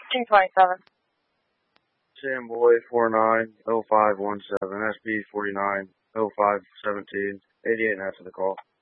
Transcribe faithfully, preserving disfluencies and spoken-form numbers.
King twenty-seven. Sam Boy four nine oh five one seven, S B forty-nine oh five seventeen, eighty-eight and after the call.